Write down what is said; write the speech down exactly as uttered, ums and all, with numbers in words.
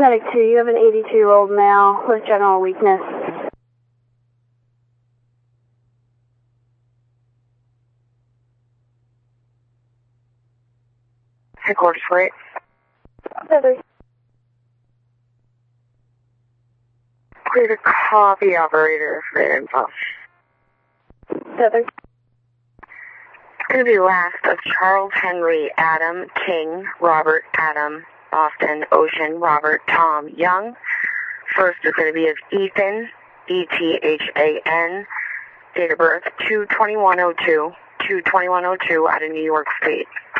Medic two, you have an eighty-two-year-old male with general weakness. Headquarters for it. Feather. Clear to copy, operator, for that info. Feather. It's going to be last of Charles Henry, Adam, King, Robert, Adam, Austin, Ocean, Robert, Tom, Young. First is going to be as Ethan, E T H A N, date of birth two twenty-one oh two, two twenty-one oh two out of New York State.